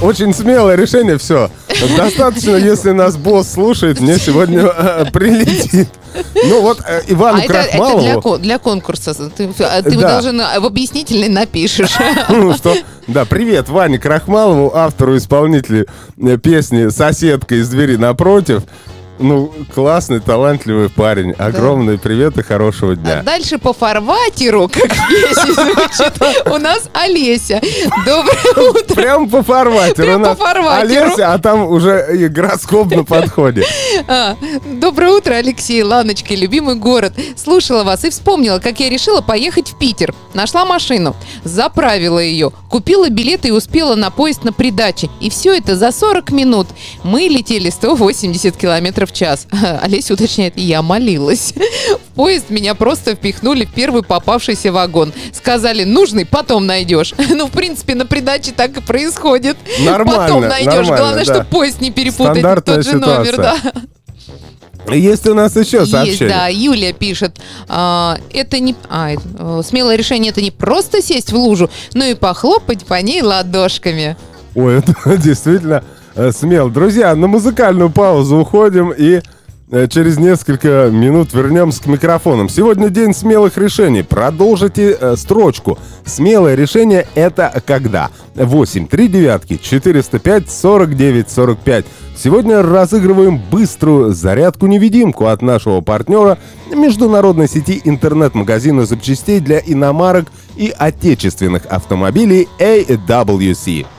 очень смелое решение, все. Достаточно, если нас босс слушает, мне сегодня прилетит. Ну вот Ивану Крахмалову... Это для конкурса. Ты должен в объяснительной напишешь. Ну что, да, привет Ване Крахмалову, автору-исполнителю песни «Соседка из двери напротив». Ну, классный, талантливый парень. Огромный привет и хорошего дня. А дальше по фарватеру, как песня звучит, у нас Олеся. Доброе утро. Прям по фарватеру. Прям по фарватеру. Олеся, а там уже и гороскоп на подходе. Доброе утро, Алексей, Ланочка, любимый город. Слушала вас и вспомнила, как я решила поехать в Питер. Нашла машину, заправила ее, купила билеты и успела на поезд на придаче. И все это за 40 минут. Мы летели 180 километров в час. Олеся уточняет, я молилась. В поезд меня просто впихнули в первый попавшийся вагон. Сказали, нужный потом найдешь. Ну, в принципе, на придаче так и происходит. Нормально, потом найдешь. нормально, Главное, да. чтобы поезд не перепутать. Стандартная Тот же ситуация. номер, да. Есть у нас еще Есть, сообщение? да. Юлия пишет, это не... смелое решение — это не просто сесть в лужу, но и похлопать по ней ладошками. Ой, это действительно смело. Друзья, на музыкальную паузу уходим и через несколько минут вернемся к микрофонам. Сегодня день смелых решений. Продолжите строчку. Смелое решение — это когда? 8-3-9-405-49-45. Сегодня разыгрываем быструю зарядку-невидимку от нашего партнера международной сети интернет-магазина запчастей для иномарок и отечественных автомобилей AWC.